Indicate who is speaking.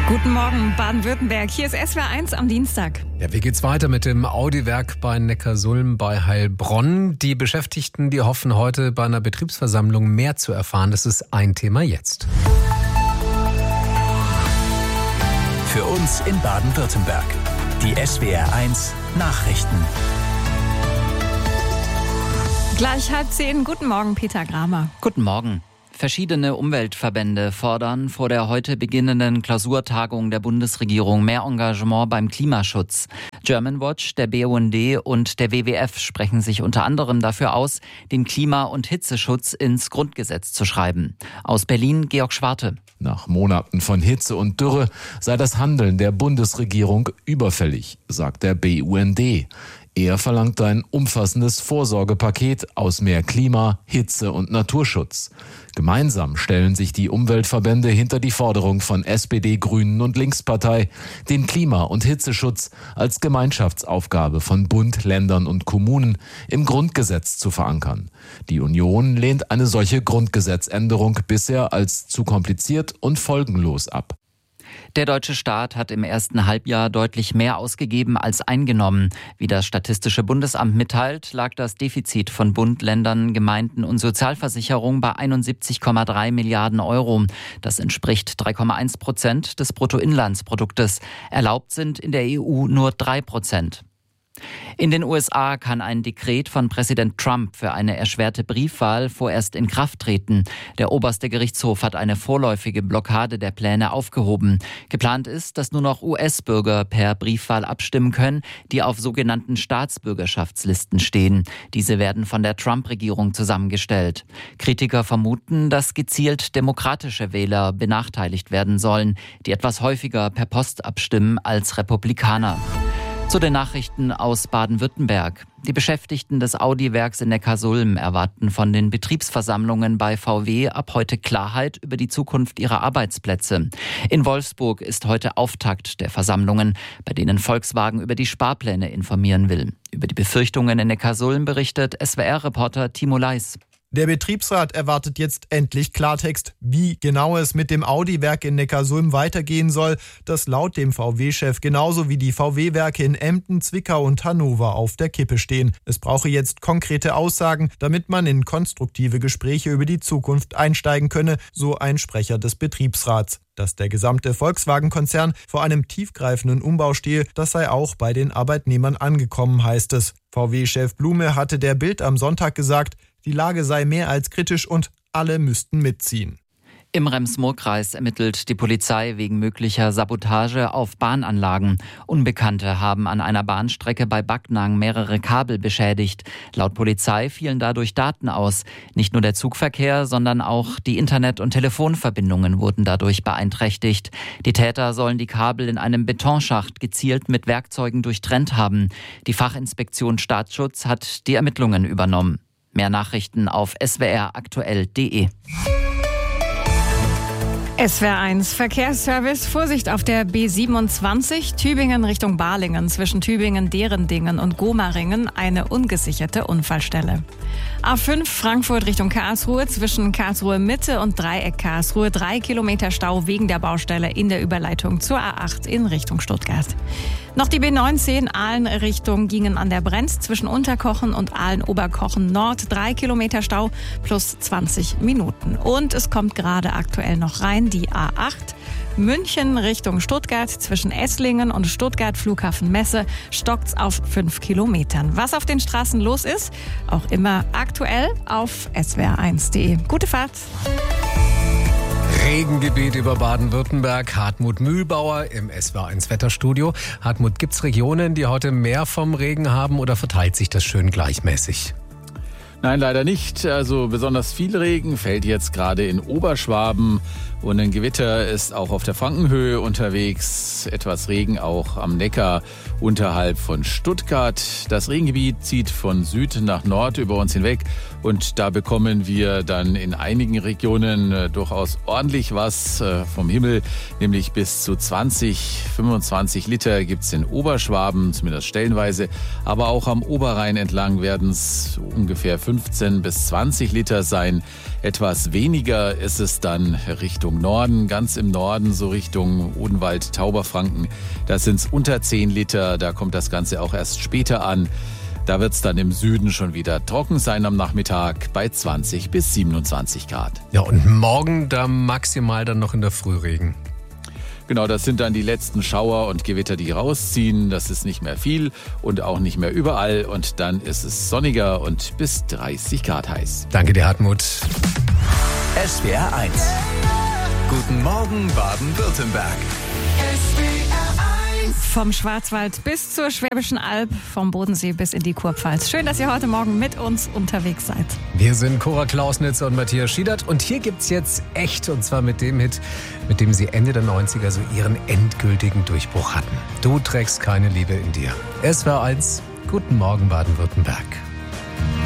Speaker 1: Guten Morgen, Baden-Württemberg. Hier ist SWR 1 am Dienstag.
Speaker 2: Ja, wie geht's weiter mit dem Audi-Werk bei Neckarsulm bei Heilbronn? Die Beschäftigten, die hoffen heute bei einer Betriebsversammlung mehr zu erfahren. Das ist ein Thema jetzt.
Speaker 3: Für uns in Baden-Württemberg. Die SWR 1 Nachrichten.
Speaker 1: Gleich 9:30. Guten Morgen, Peter Gramer.
Speaker 4: Guten Morgen. Verschiedene Umweltverbände fordern vor der heute beginnenden Klausurtagung der Bundesregierung mehr Engagement beim Klimaschutz. Germanwatch, der BUND und der WWF sprechen sich unter anderem dafür aus, den Klima- und Hitzeschutz ins Grundgesetz zu schreiben. Aus Berlin, Georg Schwarte.
Speaker 5: Nach Monaten von Hitze und Dürre sei das Handeln der Bundesregierung überfällig, sagt der BUND. Er verlangt ein umfassendes Vorsorgepaket aus mehr Klima, Hitze und Naturschutz. Gemeinsam stellen sich die Umweltverbände hinter die Forderung von SPD, Grünen und Linkspartei, den Klima- und Hitzeschutz als Gemeinschaftsaufgabe von Bund, Ländern und Kommunen im Grundgesetz zu verankern. Die Union lehnt eine solche Grundgesetzänderung bisher als zu kompliziert und folgenlos ab.
Speaker 4: Der deutsche Staat hat im ersten Halbjahr deutlich mehr ausgegeben als eingenommen. Wie das Statistische Bundesamt mitteilt, lag das Defizit von Bund, Ländern, Gemeinden und Sozialversicherung bei 71,3 Milliarden Euro. Das entspricht 3,1% des Bruttoinlandsproduktes. Erlaubt sind in der EU nur 3%. In den USA kann ein Dekret von Präsident Trump für eine erschwerte Briefwahl vorerst in Kraft treten. Der oberste Gerichtshof hat eine vorläufige Blockade der Pläne aufgehoben. Geplant ist, dass nur noch US-Bürger per Briefwahl abstimmen können, die auf sogenannten Staatsbürgerschaftslisten stehen. Diese werden von der Trump-Regierung zusammengestellt. Kritiker vermuten, dass gezielt demokratische Wähler benachteiligt werden sollen, die etwas häufiger per Post abstimmen als Republikaner. Zu den Nachrichten aus Baden-Württemberg. Die Beschäftigten des Audi-Werks in Neckarsulm erwarten von den Betriebsversammlungen bei VW ab heute Klarheit über die Zukunft ihrer Arbeitsplätze. In Wolfsburg ist heute Auftakt der Versammlungen, bei denen Volkswagen über die Sparpläne informieren will. Über die Befürchtungen in Neckarsulm berichtet SWR-Reporter Timo Leis.
Speaker 6: Der Betriebsrat erwartet jetzt endlich Klartext, wie genau es mit dem Audi-Werk in Neckarsulm weitergehen soll, das laut dem VW-Chef genauso wie die VW-Werke in Emden, Zwickau und Hannover auf der Kippe stehen. Es brauche jetzt konkrete Aussagen, damit man in konstruktive Gespräche über die Zukunft einsteigen könne, so ein Sprecher des Betriebsrats. Dass der gesamte Volkswagen-Konzern vor einem tiefgreifenden Umbau stehe, das sei auch bei den Arbeitnehmern angekommen, heißt es. VW-Chef Blume hatte der Bild am Sonntag gesagt, die Lage sei mehr als kritisch und alle müssten mitziehen.
Speaker 4: Im Rems-Murr-Kreis ermittelt die Polizei wegen möglicher Sabotage auf Bahnanlagen. Unbekannte haben an einer Bahnstrecke bei Backnang mehrere Kabel beschädigt. Laut Polizei fielen dadurch Daten aus. Nicht nur der Zugverkehr, sondern auch die Internet- und Telefonverbindungen wurden dadurch beeinträchtigt. Die Täter sollen die Kabel in einem Betonschacht gezielt mit Werkzeugen durchtrennt haben. Die Fachinspektion Staatsschutz hat die Ermittlungen übernommen. Mehr Nachrichten auf swraktuell.de.
Speaker 1: SWR 1 Verkehrsservice. Vorsicht auf der B27 Tübingen Richtung Balingen zwischen Tübingen, Derendingen und Gomaringen eine ungesicherte Unfallstelle. A5 Frankfurt Richtung Karlsruhe zwischen Karlsruhe Mitte und Dreieck Karlsruhe 3 Kilometer Stau wegen der Baustelle in der Überleitung zur A8 in Richtung Stuttgart. Noch die B19 Aalen Richtung Gingen an der Brenz zwischen Unterkochen und Aalen-Oberkochen Nord 3 Kilometer Stau plus 20 Minuten. Und es kommt gerade aktuell noch rein die A8 München Richtung Stuttgart zwischen Esslingen und Stuttgart Flughafen Messe stockt's auf 5 Kilometern. Was auf den Straßen los ist, auch immer aktuell auf swr1.de. Gute Fahrt!
Speaker 2: Regengebiet über Baden-Württemberg. Hartmut Mühlbauer im SWR1 Wetterstudio. Hartmut, gibt's Regionen, die heute mehr vom Regen haben oder verteilt sich das schön gleichmäßig?
Speaker 7: Nein, leider nicht. Also besonders viel Regen fällt jetzt gerade in Oberschwaben und ein Gewitter ist auch auf der Frankenhöhe unterwegs. Etwas Regen auch am Neckar unterhalb von Stuttgart. Das Regengebiet zieht von Süd nach Nord über uns hinweg und da bekommen wir dann in einigen Regionen durchaus ordentlich was vom Himmel, nämlich bis zu 25 Liter gibt's in Oberschwaben, zumindest stellenweise, aber auch am Oberrhein entlang werden es ungefähr 15 bis 20 Liter sein. Etwas weniger ist es dann Richtung Richtung Norden, ganz im Norden, so Richtung Odenwald, Tauberfranken. Da sind es unter 10 Liter, da kommt das Ganze auch erst später an. Da wird es dann im Süden schon wieder trocken sein am Nachmittag bei 20 bis 27 Grad.
Speaker 2: Ja, und morgen da maximal dann noch in der Früh Regen.
Speaker 7: Genau, das sind dann die letzten Schauer und Gewitter, die rausziehen. Das ist nicht mehr viel und auch nicht mehr überall. Und dann ist es sonniger und bis 30 Grad heiß.
Speaker 2: Danke dir, Hartmut.
Speaker 3: SWR 1. Guten Morgen Baden-Württemberg.
Speaker 1: Vom Schwarzwald bis zur Schwäbischen Alb, vom Bodensee bis in die Kurpfalz. Schön, dass ihr heute Morgen mit uns unterwegs seid.
Speaker 2: Wir sind Cora Klausnitzer und Matthias Schiedert und hier gibt's jetzt echt, und zwar mit dem Hit, mit dem sie Ende der 90er so ihren endgültigen Durchbruch hatten. Du trägst keine Liebe in dir. SWR 1, guten Morgen Baden-Württemberg.